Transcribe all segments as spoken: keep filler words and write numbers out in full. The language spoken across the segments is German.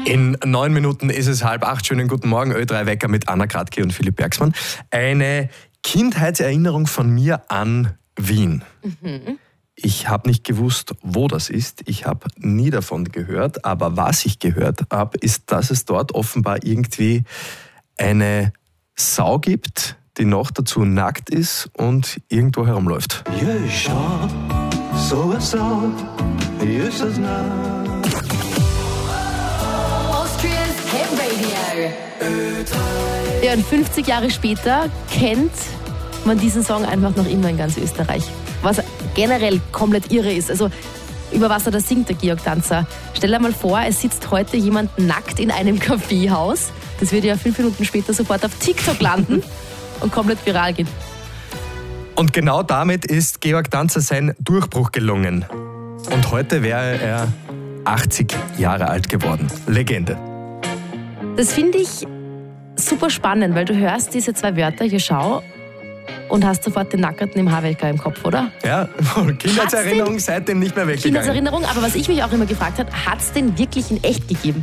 In neun Minuten ist es halb acht. Schönen guten Morgen, Ö drei Wecker mit Anna Kratke und Philipp Bergsmann. Eine Kindheitserinnerung von mir an Wien. Mhm. Ich habe nicht gewusst, wo das ist. Ich habe nie davon gehört. Aber was ich gehört habe, ist, dass es dort offenbar irgendwie eine Sau gibt, die noch dazu nackt ist und irgendwo herumläuft. Ja, und fünfzig Jahre später kennt man diesen Song einfach noch immer in ganz Österreich. Was generell komplett irre ist. Also, über was er da singt, der Georg Danzer. Stell dir mal vor, es sitzt heute jemand nackt in einem Kaffeehaus. Das wird ja fünf Minuten später sofort auf TikTok landen und komplett viral gehen. Und genau damit ist Georg Danzer sein Durchbruch gelungen. Und heute wäre er achtzig Jahre alt geworden. Legende. Das finde ich super spannend, weil du hörst diese zwei Wörter, hier schau, und hast sofort den Nackerten im Havelka im Kopf, oder? Ja, Kindheitserinnerung seitdem nicht mehr weggegangen. Kindheitserinnerung, aber was ich mich auch immer gefragt habe, hat es den wirklich in echt gegeben?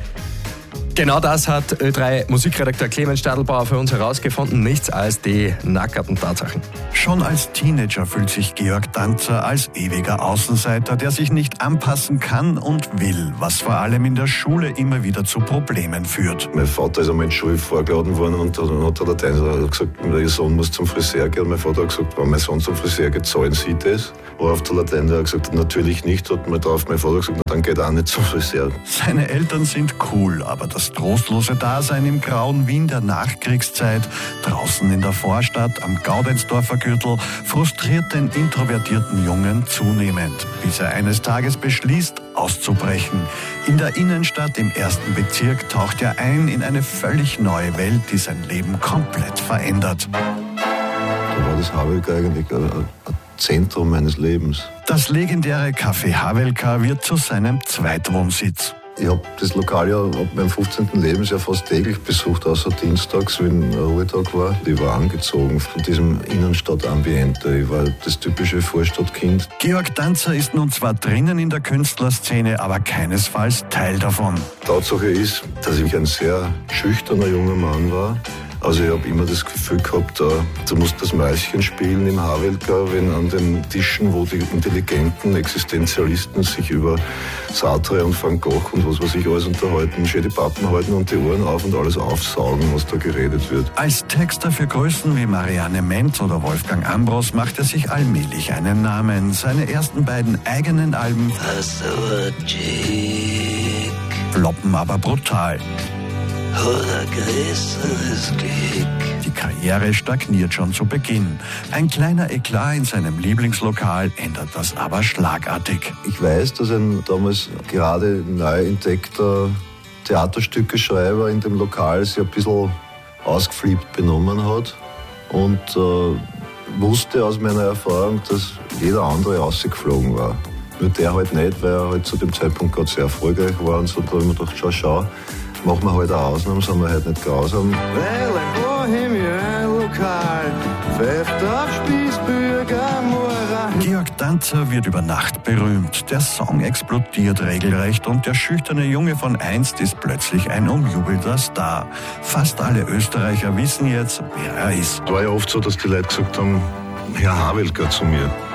Genau das hat Ö drei Musikredakteur Clemens Stadelbauer für uns herausgefunden. Nichts als die nackerten Tatsachen. Schon als Teenager fühlt sich Georg Danzer als ewiger Außenseiter, der sich nicht anpassen kann und will, was vor allem in der Schule immer wieder zu Problemen führt. Mein Vater ist einmal in die Schule vorgeladen worden und dann hat der Tänzer gesagt, ihr Sohn muss zum Friseur gehen. Und mein Vater hat gesagt, wenn mein Sohn zum Friseur geht, zahlen Sie das? Worauf der Lateiner hat gesagt, natürlich nicht. Hat mir drauf mein Vater gesagt, dann geht er auch nicht zum Friseur. Seine Eltern sind cool, aber das trostlose Dasein im grauen Wien der Nachkriegszeit, draußen in der Vorstadt am Gaudensdorfer Gürtel, frustriert den introvertierten Jungen zunehmend, bis er eines Tages beschließt, auszubrechen. In der Innenstadt im ersten Bezirk taucht er ein in eine völlig neue Welt, die sein Leben komplett verändert. Da war das Havelka eigentlich ein, ein Zentrum meines Lebens. Das legendäre Café Havelka wird zu seinem Zweitwohnsitz. Ich habe das Lokal ja ab meinem fünfzehnten Lebensjahr fast täglich besucht, außer dienstags, wenn Ruhetag war. Ich war angezogen von diesem Innenstadt-Ambiente. Ich war das typische Vorstadtkind. Georg Danzer ist nun zwar drinnen in der Künstlerszene, aber keinesfalls Teil davon. Tatsache ist, dass ich ein sehr schüchterner junger Mann war. Also ich habe immer das Gefühl gehabt, du musst das Mäuschen spielen im Havelka, wenn an den Tischen, wo die intelligenten Existenzialisten sich über Sartre und Van Gogh und was weiß ich alles unterhalten, schön die Pappen halten und die Ohren auf und alles aufsaugen, was da geredet wird. Als Texter für Größen wie Marianne Ment oder Wolfgang Ambros macht er sich allmählich einen Namen. Seine ersten beiden eigenen Alben floppen aber brutal. Die Karriere stagniert schon zu Beginn. Ein kleiner Eklat in seinem Lieblingslokal ändert das aber schlagartig. Ich weiß, dass ein damals gerade neu entdeckter Theaterstückeschreiber in dem Lokal sich ein bisschen ausgeflippt benommen hat und äh, wusste aus meiner Erfahrung, dass jeder andere rausgeflogen war. Nur der halt nicht, weil er halt zu dem Zeitpunkt gerade sehr erfolgreich war und so. Da habe ich mir gedacht, schau, schau. Machen wir halt eine Ausnahme, sind wir halt nicht grausam. Weil ein bohemian Lokal pfeift auf Spießbürger Moral. Georg Danzer wird über Nacht berühmt. Der Song explodiert regelrecht und der schüchterne Junge von einst ist plötzlich ein umjubelter Star. Fast alle Österreicher wissen jetzt, wer er ist. Es war ja oft so, dass die Leute gesagt haben, Herr Havelka zu mir.